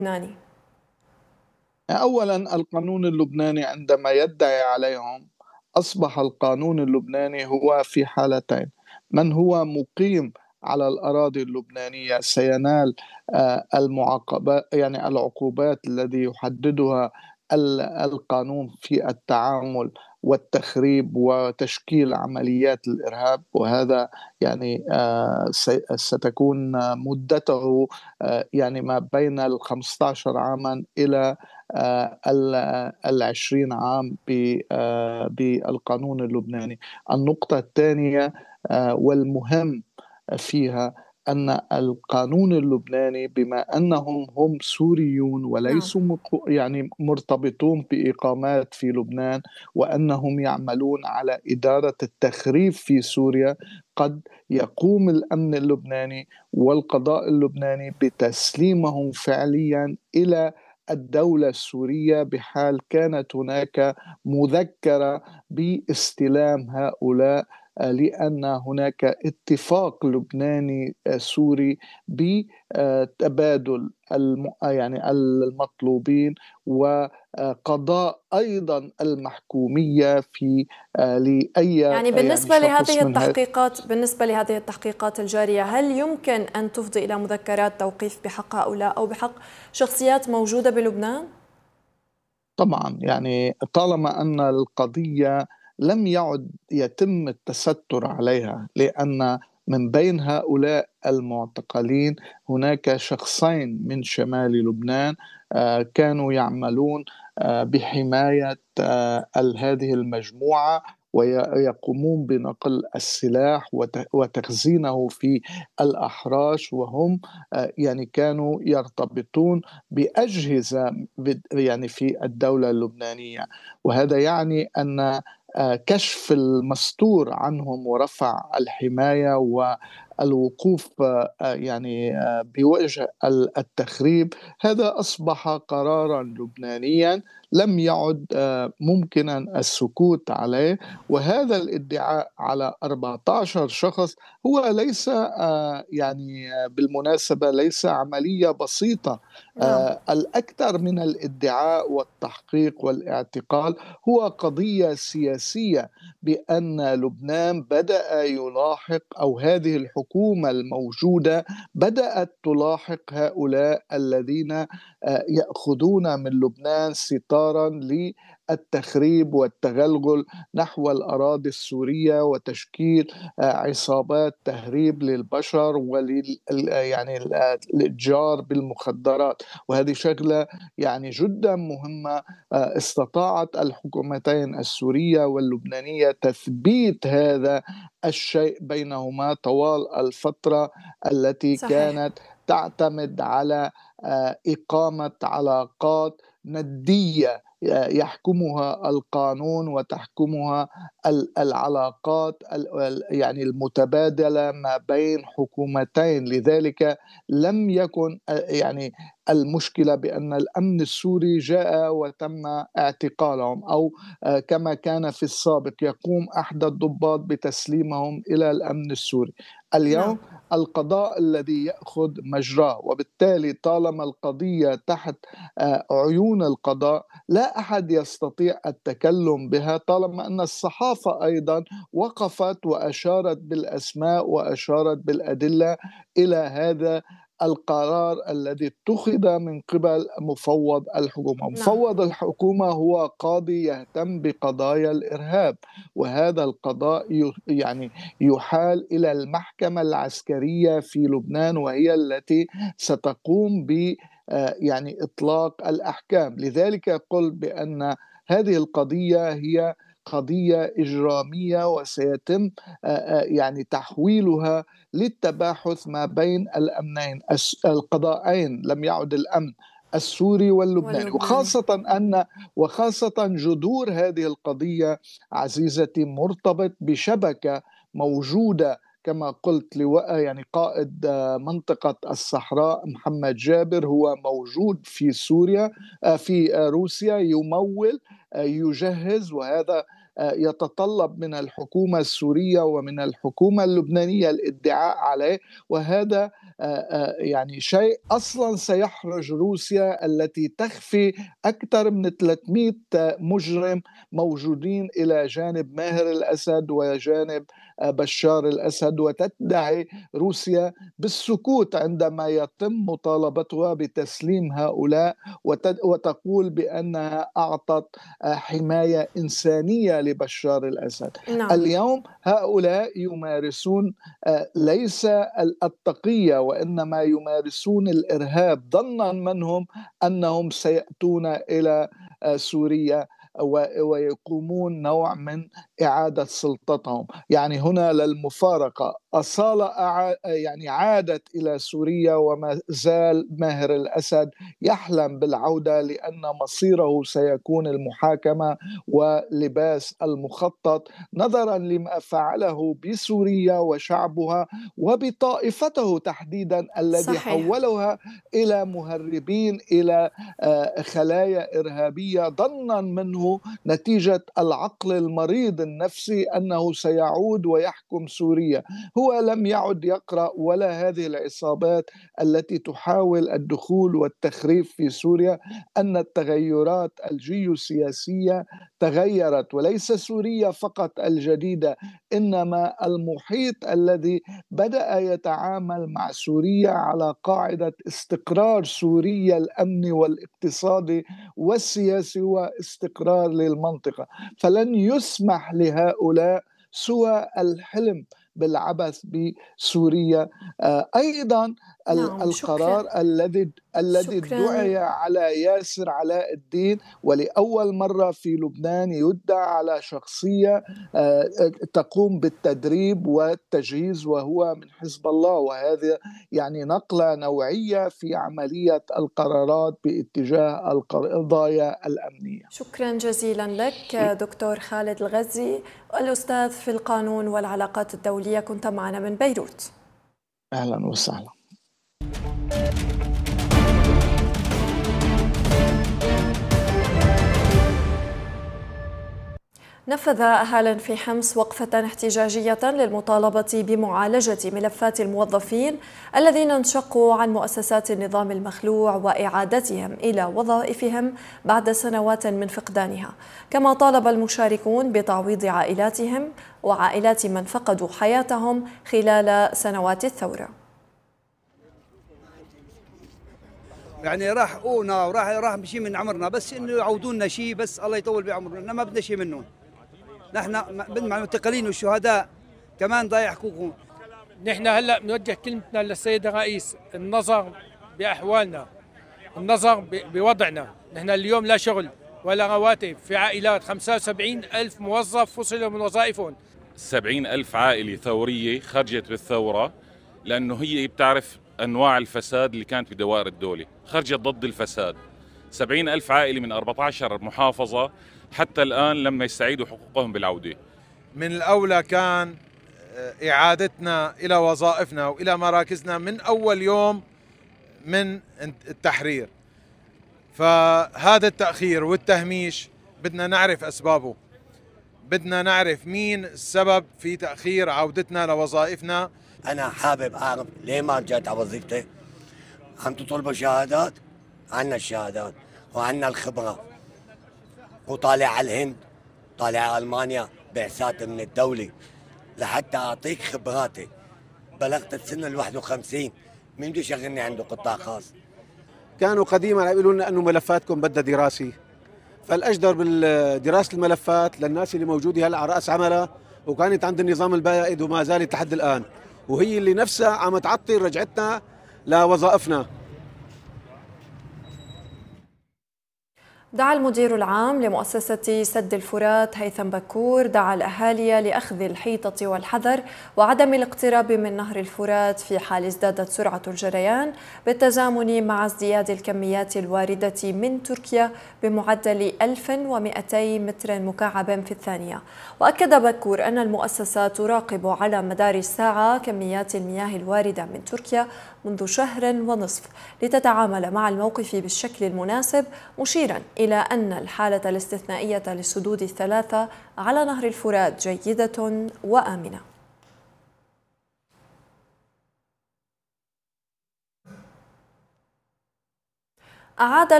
اللبناني؟ أولا، القانون اللبناني عندما يدعي عليهم، أصبح القانون اللبناني هو في حالتين: من هو مقيم على الأراضي اللبنانية سينال المعاقبات، يعني العقوبات الذي يحددها القانون في التعامل والتخريب وتشكيل عمليات الإرهاب. وهذا يعني ستكون مدته يعني ما بين 15 عاما إلى 20 عام بالقانون اللبناني. النقطة الثانية والمهم فيها أن القانون اللبناني، بما أنهم هم سوريون نعم. وليسوا يعني مرتبطون بإقامات في لبنان، وأنهم يعملون على إدارة التخريب في سوريا، قد يقوم الأمن اللبناني والقضاء اللبناني بتسليمهم فعليا إلى الدولة السورية، بحال كانت هناك مذكرة باستلام هؤلاء، لأن هناك اتفاق لبناني سوري بتبادل يعني المطلوبين، وقضاء أيضا المحكومية في لأي يعني يعني شخص من هؤلاء. بالنسبة لهذه التحقيقات الجارية، هل يمكن أن تفضي إلى مذكرات توقيف بحق هؤلاء أو بحق شخصيات موجودة بلبنان؟ طبعا، يعني طالما أن القضية لم يعد يتم التستر عليها، لأن من بين هؤلاء المعتقلين هناك شخصين من شمال لبنان كانوا يعملون بحماية هذه المجموعة، ويقومون بنقل السلاح وتخزينه في الأحراش، وهم يعني كانوا يرتبطون بأجهزة يعني في الدولة اللبنانية. وهذا يعني أن كشف المستور عنهم ورفع الحماية والوقوف يعني بوجه التخريب، هذا أصبح قرارا لبنانيا لم يعد ممكنا السكوت عليه. وهذا الادعاء على 14 شخص هو ليس يعني بالمناسبة ليس عملية بسيطة. نعم. الأكثر من الادعاء والتحقيق والاعتقال هو قضية سياسية، بأن لبنان بدأ يلاحق، أو هذه الحكومة الموجودة بدأت تلاحق هؤلاء الذين يأخذون من لبنان ستارا للتخريب والتغلغل نحو الأراضي السورية وتشكيل عصابات تهريب للبشر يعني الإتجار بالمخدرات. وهذه شغلة يعني جدا مهمة. استطاعت الحكومتين السورية واللبنانية تثبيت هذا الشيء بينهما طوال الفترة التي صحيح. كانت تعتمد على إقامة علاقات ندية يحكمها القانون وتحكمها العلاقات يعني المتبادلة ما بين حكومتين. لذلك لم يكن يعني المشكلة بأن الأمن السوري جاء وتم اعتقالهم، أو كما كان في السابق يقوم أحد الضباط بتسليمهم إلى الأمن السوري. نعم. اليوم القضاء الذي يأخذ مجراه، وبالتالي طالما القضية تحت عيون القضاء لا أحد يستطيع التكلم بها، طالما أن الصحافة أيضا وقفت وأشارت بالأسماء وأشارت بالأدلة إلى هذا القرار الذي اتخذ من قبل مفوض الحكومة. نعم. مفوض الحكومة هو قاضي يهتم بقضايا الإرهاب، وهذا القضاء يعني يحال إلى المحكمة العسكرية في لبنان، وهي التي ستقوم ب يعني إطلاق الأحكام. لذلك قل بأن هذه القضية هي قضية إجرامية، وسيتم يعني تحويلها للتباحث ما بين الأمنين القضاءين، لم يعد الأمن السوري واللبناني. واللبناني. وخاصة جذور هذه القضية عزيزتي مرتبط بشبكة موجودة، كما قلت لواء يعني قائد منطقة الصحراء محمد جابر هو موجود في سوريا، في روسيا يمول، يجهز. وهذا يتطلب من الحكومة السورية ومن الحكومة اللبنانية الادعاء عليه، وهذا يعني شيء أصلا سيحرج روسيا التي تخفي أكثر من 300 مجرم موجودين إلى جانب ماهر الأسد وجانب بشار الأسد، وتدعي روسيا بالسكوت عندما يتم مطالبتها بتسليم هؤلاء، وتقول بأنها أعطت حماية إنسانية لبشار الأسد. نعم. اليوم هؤلاء يمارسون ليس التقية، وإنما يمارسون الإرهاب ظنا منهم أنهم سيأتون إلى سوريا ويقومون نوع من إعادة سلطتهم. يعني هنا للمفارقة أصالة يعني عادت إلى سوريا، وما زال ماهر الأسد يحلم بالعودة، لأن مصيره سيكون المحاكمة ولباس المخطط، نظرا لما فعله بسوريا وشعبها وبطائفته تحديدا الذي صحيح. حولها إلى مهربين، إلى خلايا إرهابية، ظنا منه نتيجة العقل المريض النفسي أنه سيعود ويحكم سوريا. هو لم يعد يقرأ ولا هذه العصابات التي تحاول الدخول والتخريب في سوريا أن التغيرات الجيوسياسية تغيرت، وليس سوريا فقط الجديدة، إنما المحيط الذي بدأ يتعامل مع سوريا على قاعدة استقرار سوريا الأمني والاقتصادي والسياسي واستقرار للمنطقة. فلن يسمح لهؤلاء سوى الحلم بالعبث بسوريا. أيضا نعم. القرار الذي شكرا. دعي على ياسر علاء الدين، ولأول مرة في لبنان يدعى على شخصية تقوم بالتدريب والتجهيز وهو من حزب الله، وهذا يعني نقلة نوعية في عملية القرارات باتجاه القضايا الأمنية. شكرا جزيلا لك دكتور خالد الغزي، الأستاذ في القانون والعلاقات الدولية، كنت معنا من بيروت. أهلا وسهلا. نفذ أهالٍ في حمص وقفة احتجاجية للمطالبة بمعالجة ملفات الموظفين الذين انشقوا عن مؤسسات النظام المخلوع وإعادتهم إلى وظائفهم بعد سنوات من فقدانها، كما طالب المشاركون بتعويض عائلاتهم وعائلات من فقدوا حياتهم خلال سنوات الثورة. يعني راح حقوقنا وراح شيء من عمرنا، بس انه يعودونا شيء، بس الله يطول بعمرنا، ما بدنا شيء منهم. نحن مع المعتقلين والشهداء كمان ضايع حقوقهم. نحن هلا بنوجه كلمتنا للسيد الرئيس، النظر بأحوالنا، النظر بوضعنا. نحن اليوم لا شغل ولا رواتب، في عائلات 75,000 موظف فصلوا من وظائفهم. 70,000 عائلة ثورية خرجت بالثورة، لأنه هي بتعرف أنواع الفساد اللي كانت بدوائر الدولة، خرجت ضد الفساد. 70,000 عائلة من 14 محافظة حتى الآن لم يستعيدوا حقوقهم بالعودة. من الأولى كان إعادتنا إلى وظائفنا وإلى مراكزنا من أول يوم من التحرير. فهذا التأخير والتهميش بدنا نعرف أسبابه، بدنا نعرف مين السبب في تأخير عودتنا لوظائفنا. أنا حابب أعرف ليه ما رجعت على وظيفتي. عم تطلبوا شهادات؟ عنا الشهادات وعنا الخبرة، وطالع على الهند، طالع على ألمانيا بعثات من الدولة لحتى أعطيك خبراتي. بلغت السن 51، مين بده يشغلني عنده قطاع خاص؟ كانوا قديما يقولون لنا أنه ملفاتكم بدها دراسي، فالأجدر بالدراسة الملفات للناس اللي موجودة هلا على رأس عملها وكانت عند النظام البائد وما زالت لحد الآن، وهي اللي نفسها عم تعطل رجعتنا لوظائفنا. دعا المدير العام لمؤسسة سد الفرات هيثم بكور الأهالي لأخذ الحيطة والحذر وعدم الاقتراب من نهر الفرات في حال ازدادت سرعة الجريان، بالتزامن مع ازدياد الكميات الواردة من تركيا بمعدل 1200 متر مكعب في الثانية. وأكد بكور أن المؤسسة تراقب على مدار الساعة كميات المياه الواردة من تركيا منذ شهر ونصف لتتعامل مع الموقف بالشكل المناسب، مشيرا إلى أن الحالة الاستثنائية للسدود الثلاثة على نهر الفرات جيدة وآمنة. أعاد